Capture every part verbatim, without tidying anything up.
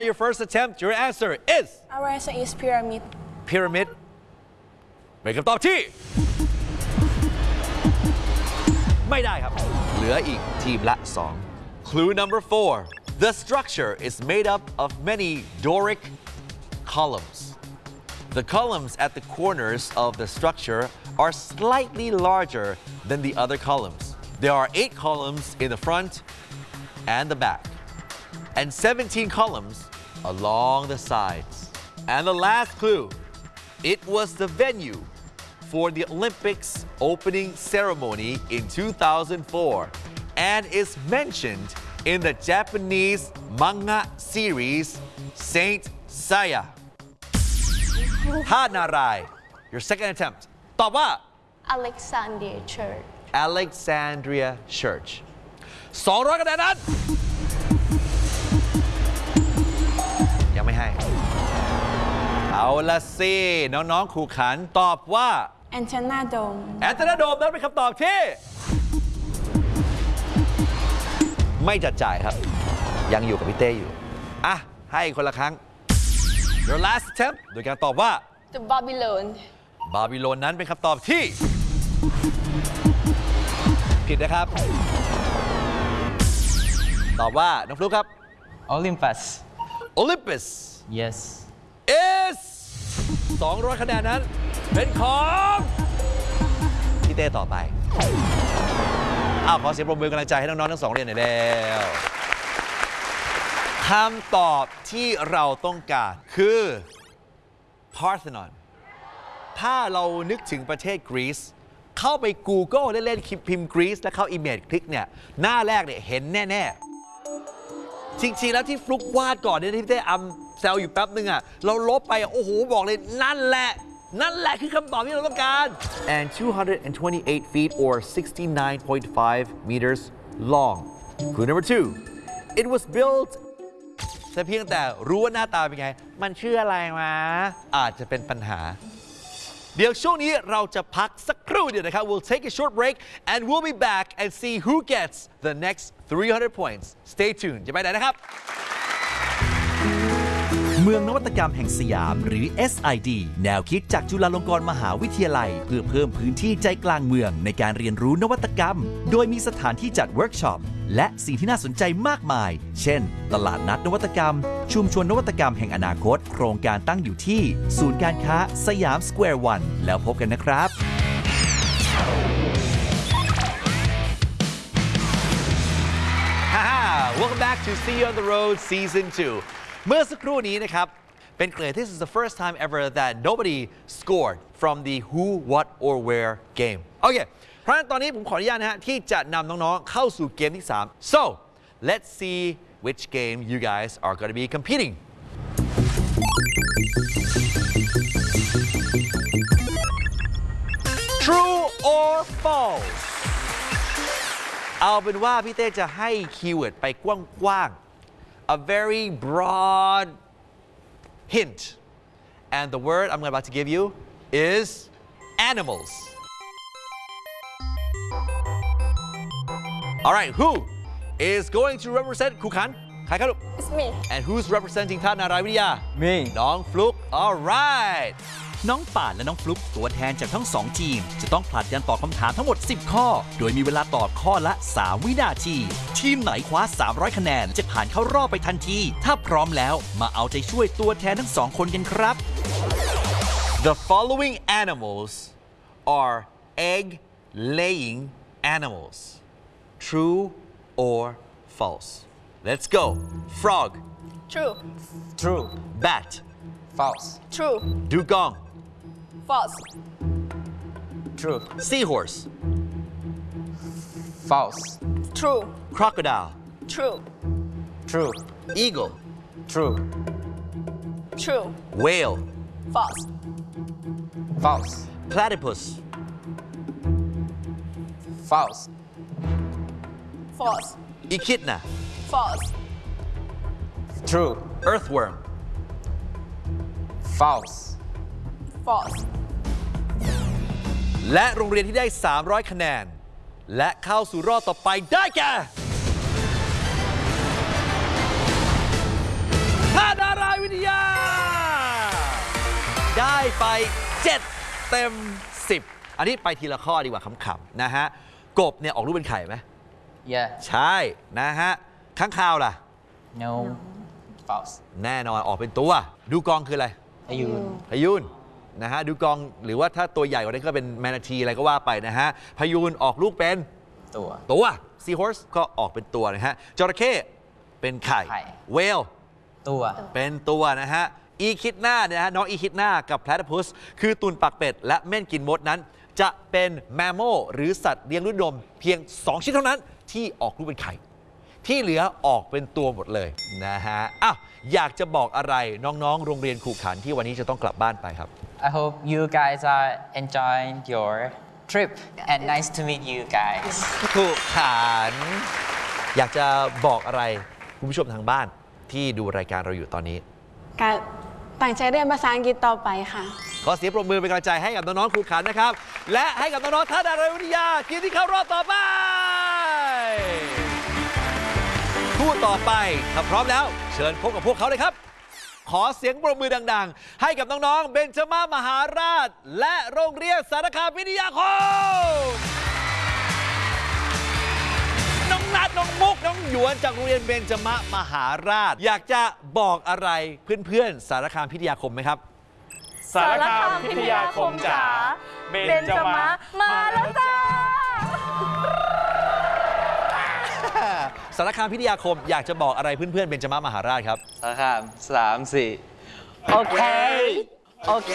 Your first attempt, your answer is Our answer is pyramid. pyramid เป็นคำตอบที่ไม่ได้ครับเหลืออีกทีมละสอง Clue number four The structure is made up of many Doric columns The columns at the corners of the structure are slightly larger than the other columns There are eight columns in the front and the back and seventeen columns along the sides and the last clue It was the venue for the Olympics opening ceremony in two thousand four and is mentioned in the Japanese manga series Saint Seiya. ท่านาราย Your second attempt ตอบว่า Alexandria Church. Alexandria Church สองร้อยคะแนนนั้นยังไม่ให้เอาละสิน้องๆขู่ขันตอบว่า Antenna Dome. แอนเทนาโดมนั้นเป็นคำตอบที่ไม่จัดจ่ายครับยังอยู่กับพี่เต้อยู่อ่ะให้คนละครั้ง Your last attempt โดยการตอบว่า The Babylon. บาบิโลนนั้นเป็นคำตอบที่ผิดนะครับตอบว่าน้องฟลุ๊กครับ Olympus Olympus yes is สองร้อยคะแนนนั้นเป็นของพี่เต้ต่อไปอ้าวขอเสียงปรบมือกำลังใจให้น้องๆทั้งสองเรียนหน่อยแล้วคำตอบที่เราต้องการคือ Parthenon ถ้าเรานึกถึงประเทศกรีซเข้าไป Google เล่นๆพิมพ์กรีซและเข้า Image คลิกเนี่ยหน้าแรกเนี่ยเห็นแน่ๆจริงๆแล้วที่ฟลุกวาดก่อนเนี่ยที่พี่เต้อำแซวอยู่แป๊บนึงอ่ะเราลบไปโอ้โหบอกเลยนั่นแหละนั่นแหละคือคำตอบที่เราต้องการ and two hundred twenty-eight feet or sixty-nine point five meters long Clue number two it was built แต่เพียงแต่รู้ว่าหน้าตาเป็นไงมันชื่ออะไรมาอาจจะเป็นปัญหาเดี๋ยวช่วงนี้เราจะพักสักครู่เดียวนะครับ We'll take a short break and we'll be back and see who gets the next three hundred points Stay tuned จะไปไหนนะครับเมืองนวัตกรรมแห่งสยามหรือ เอส ไอ ดี แนวคิดจากจุฬาลงกรณ์มหาวิทยาลัยเพื่อเพิ่มพื้นที่ใจกลางเมืองในการเรียนรู้นวัตกรรมโดยมีสถานที่จัดเวิร์กช็อปและสิ่งที่น่าสนใจมากมายเช่นตลาดนัดนวัตกรรมชุมชนนวัตกรรมแห่งอนาคตโครงการตั้งอยู่ที่ศูนย์การค้าสยามสแควร์วันแล้วพบกันนะครับ Welcome back to See You on the Road Season two เมื่อสักครู่นี้นะครับเป็นเกรด This is the first time ever that nobody scored from the who what or where game โอเคเพราะฉะนั้นตอนนี้ผมขออนุญาตนะฮะที่จะนำน้องๆเข้าสู่เกมที่สาม so let's see which game you guys are going to be competing True or false เอาเป็นว่าพี่เต้จะให้คีย์เวิร์ดไปกว้างๆ a very broad hint and the word I'm about to give you is animals Alright who is going to represent คูขันใครครับลูก It's me. and who's representing ท่านนารายวิทยา me น้องฟลุ๊ก alright น้องป่านและน้องฟลุ๊กตัวแทนจากทั้งสองทีมจะต้องผลัดกันตอบคำถามทั้งหมดสิบข้อโดยมีเวลาตอบข้อละสามวินาทีทีมไหนคว้าสามร้อยคะแนนจะผ่านเข้ารอบไปทันทีถ้าพร้อมแล้วมาเอาใจช่วยตัวแทนทั้งสองคนกันครับ The following animals are egg laying animals True or false Let's go Frog True. true Bat false True. Dugong False. true Seahorse false True. Crocodile True. true Eagle true True. Whale False. false Platypus false False. Echidna False. true Earthworm false False. และโรงเรียนที่ได้สามร้อยคะแนนและเข้าสู่รอบต่อไปได้แก่ท่านได้ไปเจ็ดเต็มสิบอันนี้ไปทีละข้อดีกว่าขำๆนะฮะกบเนี่ยออกลูกเป็นไข่ไหม Yeah. ใช่นะฮะข้างคาวล่ะ No. False. แน่นอนออกเป็นตัวดูกองคืออะไร Are you? พยูนนะฮะดูกองหรือว่าถ้าตัวใหญ่กว่านั้นก็เป็นแมนาทีอะไรก็ว่าไปนะฮะพยูนออกลูกเป็นตัวตัวซีฮอร์สก็ออกเป็นตัวนะฮะจระเข้เป็นไข่ไข่เวลตัวเป็นตัวนะฮะอีคิดนาเนี่ยฮะน้องอีคิดนากับแพลต y พุสคือตุ่นปากเป็ดและเม่นกินมดนั้น จะเป็นแมมโมหรือสัตว์เลี้ยงลูกดมเพียงสองชิ้นเท่านั้นที่ออกลูกเป็นไข่ที่เหลือออกเป็นตัวหมดเลยนะฮะอ้าวอยากจะบอกอะไรน้องๆโรงเรียนขู่ขันที่วันนี้จะต้องกลับบ้านไปครับ I hope you guys are enjoying your trip and nice to meet you guys. ขู่ขันอยากจะบอกอะไรคุณผู้ชมทางบ้านที่ดูรายการเราอยู่ตอนนี้การตั้งใจเรียนภาษาอังกฤษต่อไปค่ะขอเสียงปรบมือเป็นกำลังใจให้กับน้องๆครูขันนะครับ และให้กับน้องๆท่านดาราวิทยาทีมที่เข้ารอบต่อไปคู่ต่อไปถ้าพร้อมแล้วเชิญพบกับพวกเขาเลยครับ ขอเสียงปรบมือดังๆ ให้กับน้องๆเบญจมามหาราช และโรงเรียนสารคามวิทยาคมน้องนัดน้องมุกน้องหยวนจากโรงเรียนเบญจมมหาราช อยากจะบอกอะไรเพื่อนๆสารคามพิทยาคมไหมครับสารคามพิทยาคมจ๋าเบญจมะมาแล้วจ้าสารคามพิทยาคมอยากจะบอกอะไรเพื่อนๆเบญจมมหาราชครับสารคามสามสี่โอเค โอเค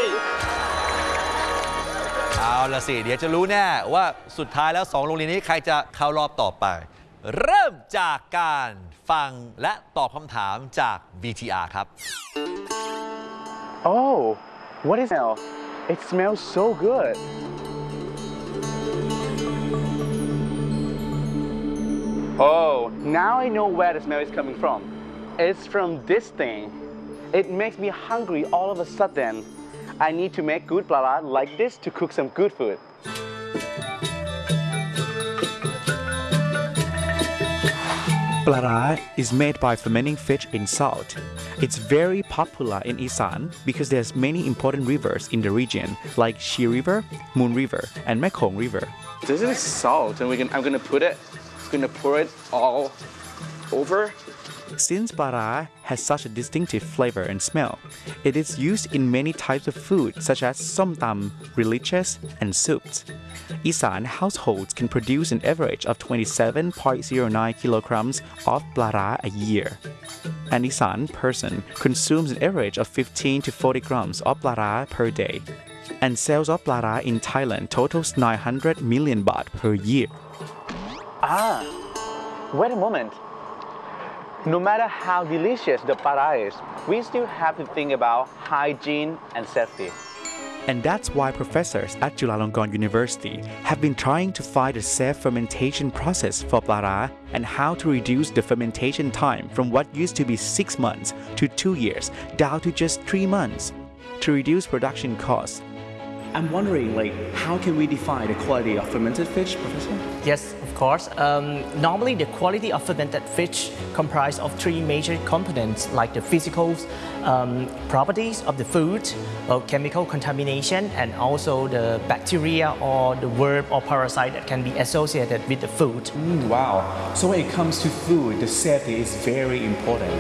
เอาละสิ เดี๋ยวจะรู้แน่ว่าสุดท้ายแล้วสองโรงเรียนนี้ใครจะเข้ารอบต่อไป เริ่มจากการฟังและตอบคำถามจาก บี ที อาร์ ครับ Oh, what is smell? It smells so good. Oh, now I know where the smell is coming from. It's from this thing. It makes me hungry all of a sudden. I need to make good blala like this to cook some good food. Blala is made by fermenting fish in salt. It's very popular in Isan because there's many important rivers in the region like Shi River, Moon River, and Mekong River. This is salt, and we can, I'm gonna put it, I'm gonna pour it all over. Since Blala has such a distinctive flavor and smell, it is used in many types of food such as somtam, religious, and soups. Isan households can produce an average of twenty-seven point zero nine kilograms of blala a year. An Isan person consumes an average of fifteen to forty grams of blala per day. And sales of blala in Thailand totals nine hundred million baht per year. Ah, wait a moment. No matter how delicious the para is, we still have to think about hygiene and safety. And that's why professors at Chulalongkorn University have been trying to find a safe fermentation process for blala and how to reduce the fermentation time from what used to be six months to two years down to just three months to reduce production costs. I'm wondering, like, how can we define the quality of fermented fish, Professor? Yes, of course. Um, normally, the quality of fermented fish comprise of three major components, like the physical um, properties of the food, uh, chemical contamination, and also the bacteria or the worm or parasite that can be associated with the food. Mm, wow. So when it comes to food, the safety is very important.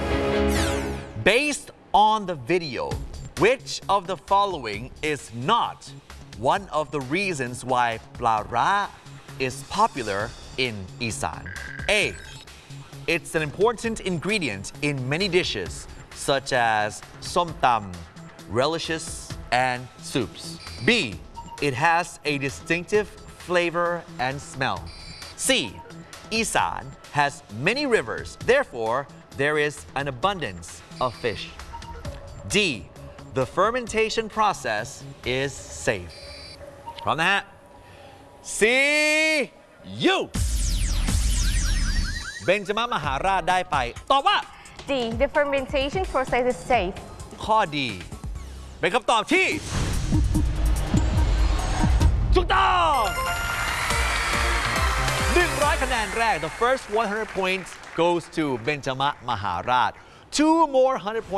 Based on the video, which of the following is not one of the reasons why blala is popular in Isan? A. It's an important ingredient in many dishes, such as somtam, relishes, and soups. B. It has a distinctive flavor and smell. C. Isan has many rivers, therefore, there is an abundance of fish. D. The fermentation process is safe. พร้อมนะฮะ See you เบญจมมหาราชได้ไปตอบว่า D. The fermentation process is safe. ข้อดีเป็นคำตอบที่ถูกต้องหนึ่งร้อยคะแนนแรก the first one hundred points goes to เบญจมมหาราช two more one hundred points